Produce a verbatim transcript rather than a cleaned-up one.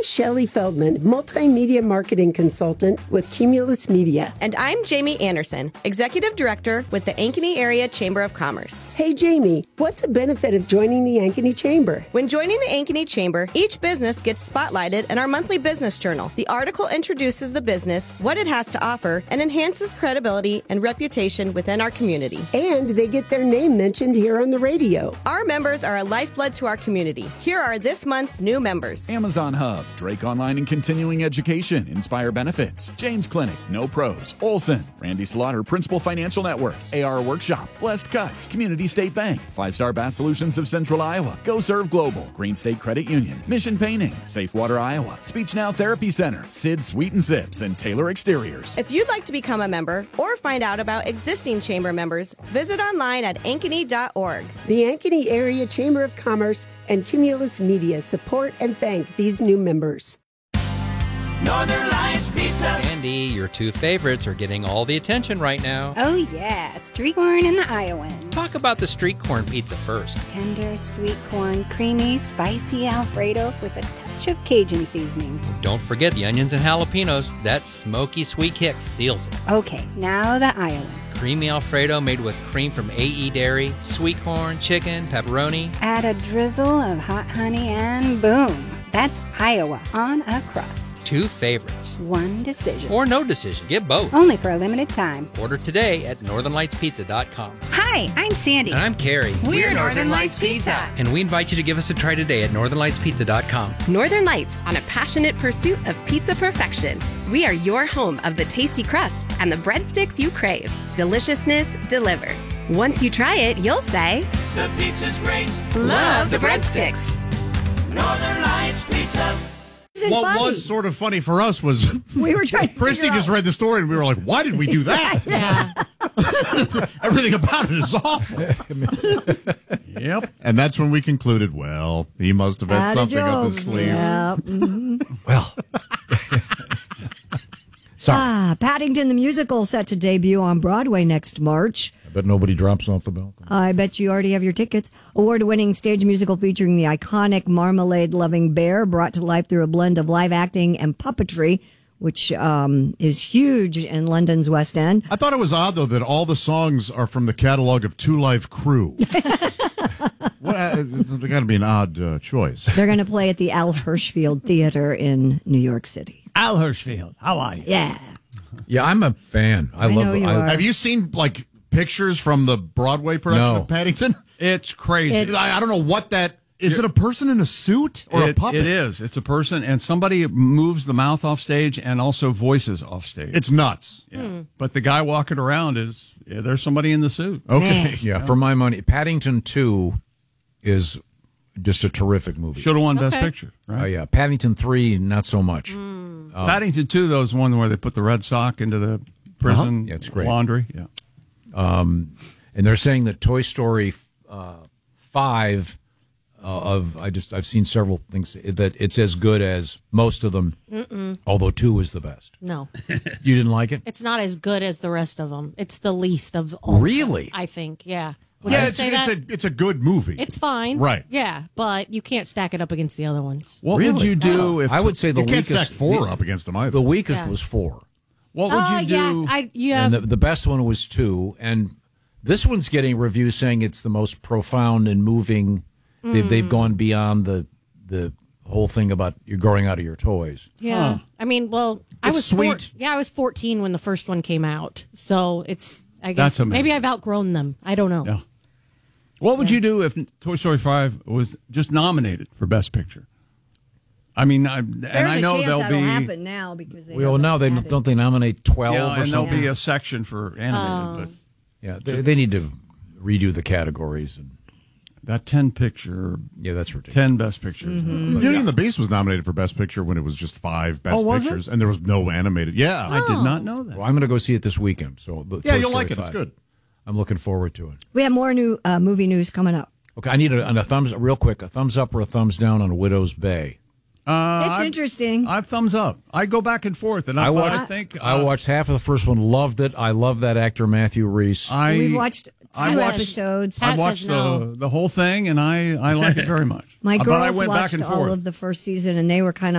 I'm Shelley Feldman, multimedia marketing consultant with Cumulus Media. And I'm Jamie Anderson, executive director with the Ankeny Area Chamber of Commerce. Hey, Jamie, what's the benefit of joining the Ankeny Chamber? When joining the Ankeny Chamber, each business gets spotlighted in our monthly business journal. The article introduces the business, what it has to offer, and enhances credibility and reputation within our community. And they get their name mentioned here on the radio. Our members are a lifeblood to our community. Here are this month's new members. Amazon Hub, Drake Online and Continuing Education, Inspire Benefits, James Clinic, No Pros, Olson, Randy Slaughter, Principal Financial Network, A R Workshop, Blessed Cuts, Community State Bank, Five Star Bass Solutions of Central Iowa, Go Serve Global, Green State Credit Union, Mission Painting, Safe Water Iowa, Speech Now Therapy Center, Sid Sweet and Sips, and Taylor Exteriors. If you'd like to become a member or find out about existing chamber members, visit online at ankeny dot org. The Ankeny Area Chamber of Commerce and Cumulus Media support and thank these new members. Northern Lights Pizza. Sandy, your two favorites are getting all the attention right now. Oh, yeah. Street corn and the Iowan. Talk about the street corn pizza first. Tender, sweet corn, creamy, spicy Alfredo with a touch of Cajun seasoning. Don't forget the onions and jalapenos. That smoky sweet kick seals it. Okay, now the Iowan. Creamy Alfredo made with cream from A E Dairy, sweet corn, chicken, pepperoni. Add a drizzle of hot honey and boom. That's Iowa on a crust. Two favorites. One decision. Or no decision. Get both. Only for a limited time. Order today at northern lights pizza dot com. Hi, I'm Sandy. And I'm Carrie. We're Northern Lights Pizza. And we invite you to give us a try today at northern lights pizza dot com. Northern Lights, on a passionate pursuit of pizza perfection. We are your home of the tasty crust and the breadsticks you crave. Deliciousness delivered. Once you try it, you'll say, The pizza's great. love the breadsticks. Northern Lights Pizza. What funny. was sort of funny for us was We were trying to Christy figure just out- read the story and we were like, why did we do that? Yeah. Everything about it is awful. Yep. And that's when we concluded, well, he must have had Had a something up his joke. sleeve. Yeah. Mhm. Well. Sorry. Ah, Paddington the Musical set to debut on Broadway next March. I bet nobody drops off the balcony. I bet you already have your tickets. Award-winning stage musical featuring the iconic marmalade-loving bear brought to life through a blend of live acting and puppetry, which um, is huge in London's West End. I thought it was odd, though, that all the songs are from the catalog of Two Live Crew. What, uh, they got to be an odd uh, choice. They're going to play at the Al Hirschfield Theater in New York City. Al Hirschfield, how are you? Yeah. Yeah, I'm a fan. I, I love know you I, are. Have you seen, like, pictures from the Broadway production No. of Paddington? It's crazy. It's- I, I don't know what that... Is it a person in a suit or a It- puppet? It is. It's a person, and somebody moves the mouth off stage and also voices off stage. It's nuts. Yeah. But the guy walking around is, yeah, there's somebody in the suit. Okay. Yeah, for my money, Paddington two is just a terrific movie. Should have won Best Picture, Oh, right? yeah. Paddington three, not so much. Uh, Paddington two, though, is one where they put the red sock into the prison Yeah, it's great. laundry. Yeah. Um, and they're saying that Toy Story uh, five uh, of I just I've seen several things that it's as good as most of them. Mm-mm. Although two is the best. No. You didn't like it? It's not as good as the rest of them. It's the least of all. Really? of them, I think. Yeah. Would Yeah, you it's, say it's, that? a, it's a good movie. It's fine. Right. Yeah, but you can't stack it up against the other ones. What Really? would you do if I would say the You can't weakest stack four the, up against them either. The weakest Yeah. was four. What would Oh, you do? yeah. I, yeah. And the, the best one was two. And this one's getting reviews saying it's the most profound and moving. They've, they've gone beyond the the whole thing about you're growing out of your toys. yeah. I mean, well, I It's was four- sweet. yeah, I was fourteen when the first one came out. So it's, I That's guess, amazing. maybe I've outgrown them. I don't know. Yeah. What would you do if Toy Story five was just nominated for Best Picture? I mean, I, and There's I a know chance there'll that'll be happen now because they Well, haven't now they had it. don't they nominate twelve yeah, or and there'll something. be a section for animated, but Yeah, they, they need to redo the categories. And that ten picture, yeah, that's ridiculous. ten Best Pictures. Beauty and the Beast was nominated for Best Picture when it was just five Best Oh, was it? Pictures, and there was no animated. Yeah. I did not know that. Well, I'm going to go see it this weekend. So the Yeah, Toy you'll Story like it. It's five. good. I'm looking forward to it. We have more new uh, movie news coming up. Okay, I need a, a thumbs real quick. A thumbs up or a thumbs down on Widow's Bay. Uh, It's I've- interesting. I've thumbs up. I go back and forth, and I, I but watched. I think uh, I watched half of the first one. Loved it. I love that actor Matthew Reese. I We've watched two I watched- episodes. I Pat watched says no. the the whole thing, and I I like it very much. My Uh, girls but I went watched back and all forth. of the first season, and they were kind of